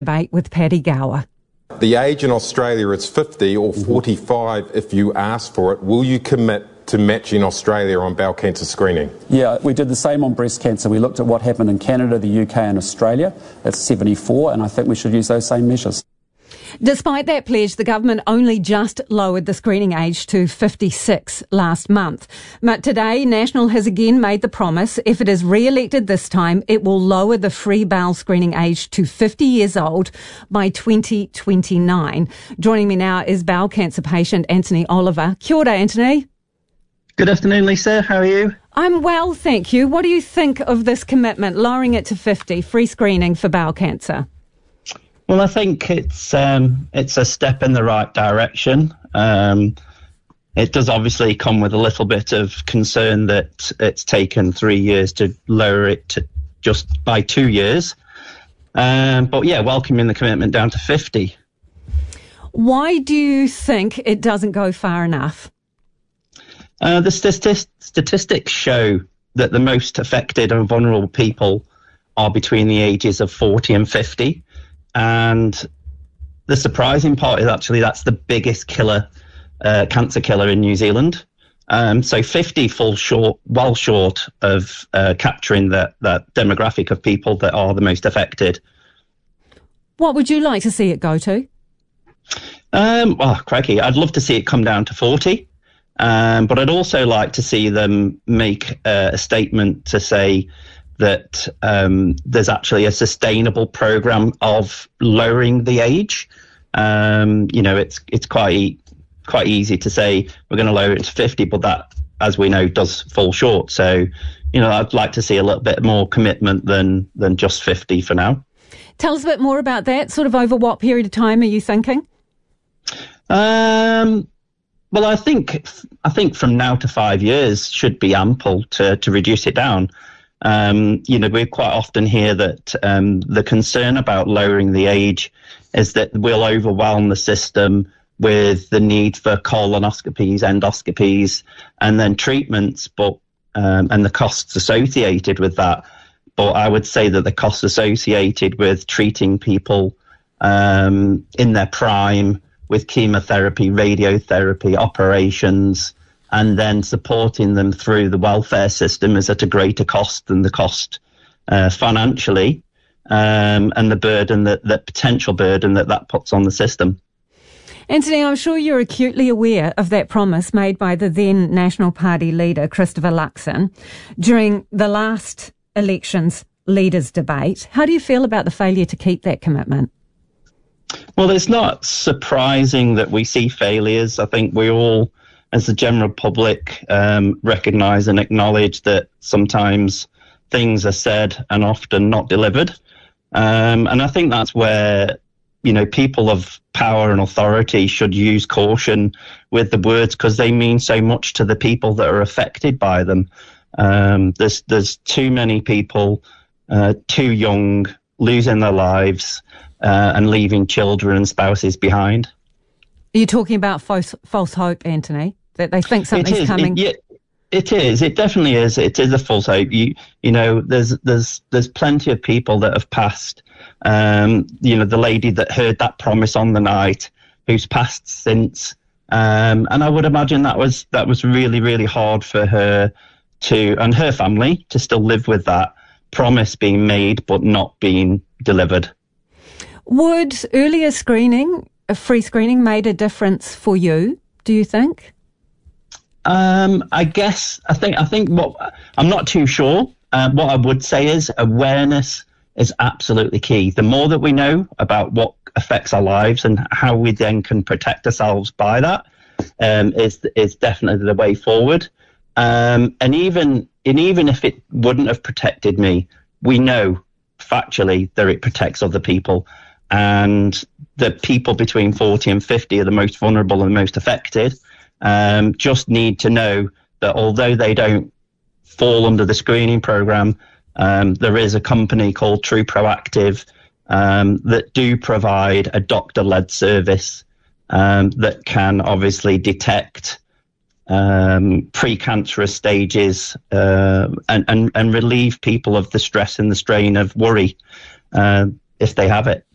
Debate with Paddy Gower. The age in Australia is 50 or 45 if you ask for it. Will you commit to matching Australia on bowel cancer screening? Yeah, we did the same on breast cancer. We looked at what happened in Canada, the UK and Australia. It's 74, and I think we should use those same measures. Despite that pledge, the government only just lowered the screening age to 56 last month. But today, National has again made the promise, if it is re-elected this time, it will lower the free bowel screening age to 50 years old by 2029. Joining me now is bowel cancer patient Anthony Oliver. Kia ora, Anthony. Good afternoon, Lisa. How are you? I'm well, thank you. What do you think of this commitment, lowering it to 50, free screening for bowel cancer? Well, I think it's a step in the right direction. It does obviously come with a little bit of concern that it's taken 3 years to lower it to just by 2 years. But yeah, welcoming the commitment down to 50. Why do you think it doesn't go far enough? The statistics show that the most affected and vulnerable people are between the ages of 40 and 50. And the surprising part is actually that's the biggest cancer killer in New Zealand. So 50 falls well short of capturing that demographic of people that are the most affected. What would you like to see it go to? Well, crikey, I'd love to see it come down to 40. But I'd also like to see them make a statement to say that there's actually a sustainable program of lowering the age. It's quite easy to say we're going to lower it to 50, but that, as we know, does fall short. So, I'd like to see a little bit more commitment than just 50 for now. Tell us a bit more about that. Sort of over what period of time are you thinking? Well, I think from now to 5 years should be ample to reduce it down. We quite often hear that the concern about lowering the age is that we'll overwhelm the system with the need for colonoscopies, endoscopies, and then treatments, and the costs associated with that. But I would say that the costs associated with treating people in their prime with chemotherapy, radiotherapy, operations, and then supporting them through the welfare system is at a greater cost than the cost financially, and the burden the potential burden that puts on the system. Anthony, I'm sure you're acutely aware of that promise made by the then National Party leader, Christopher Luxon, during the last elections leaders debate. How do you feel about the failure to keep that commitment? Well, it's not surprising that we see failures. I think we all, as the general public, recognise and acknowledge that sometimes things are said and often not delivered. And I think that's where, people of power and authority should use caution with the words, because they mean so much to the people that are affected by them. There's too many people too young, losing their lives and leaving children and spouses behind. Are you talking about false hope, Anthony? That they think something's coming? It is. It definitely is. It is a false hope. There's plenty of people that have passed. The lady that heard that promise on the night, who's passed since. And I would imagine that was really, really hard for her and her family to still live with that promise being made but not being delivered. Would earlier screening, free screening, made a difference for you, do you think? I think I'm not too sure. What I would say is awareness is absolutely key. The more that we know about what affects our lives and how we then can protect ourselves by that, is definitely the way forward. And even if it wouldn't have protected me, we know factually that it protects other people. And the people between 40 and 50 are the most vulnerable and most affected. Just need to know that although they don't fall under the screening program, there is a company called True Proactive that do provide a doctor-led service that can obviously detect precancerous stages and relieve people of the stress and the strain of worry if they have it.